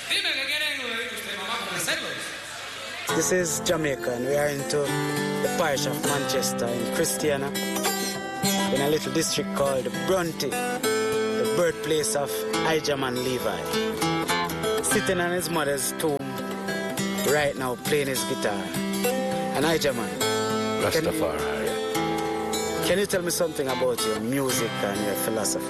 This is Jamaica, and we are into the parish of Manchester in Christiana, in a little district called Bronte, the birthplace of Ijaman Levi. Sitting on his mother's tomb right now, playing his guitar. And Ijaman, Rastafari. Can you tell me something about your music and your philosophy?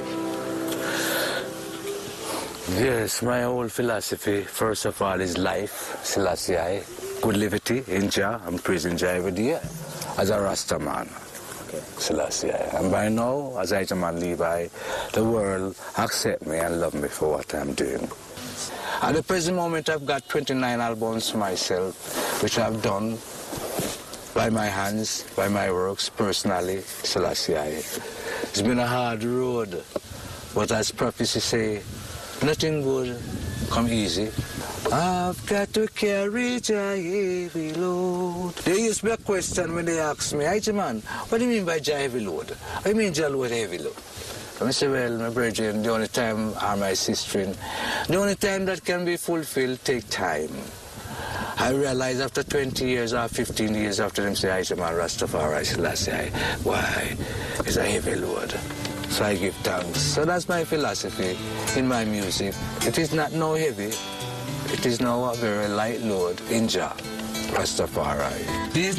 Yes, my whole philosophy, first of all, is life, Selassie. Good liberty in Jah. I'm praising Jah every day as a Rasta man. Okay. Selassie. And by now, as Ijaman Levi, the world accept me and love me for what I'm doing. At the present moment, I've got 29 albums myself, which I've done by my hands, by my works, personally, Selassie. It's been a hard road, but as prophecy say, nothing good come easy. I've got to carry Jah heavy load. There used to be a question when they asked me, Ijaman, what do you mean by Jah heavy load? What do you mean Jah load heavy load? I say, well, my brethren, the only time, or my sister, the only time that can be fulfilled take time. I realize after 20 years or 15 years after them say, Ijaman Rastafari Selassie, why, it's a heavy load. So I give thanks. So that's my philosophy in my music. It is not no heavy. It is now a very light load in Jah Rastafari.